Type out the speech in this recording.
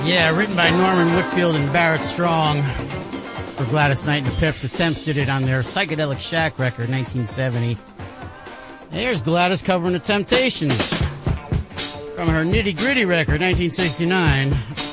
Yeah, written by Norman Whitfield and Barrett Strong for Gladys Knight and the Pips. The Temps did it on their Psychedelic Shack record, 1970. Here's Gladys covering the Temptations from her Nitty Gritty record, 1969.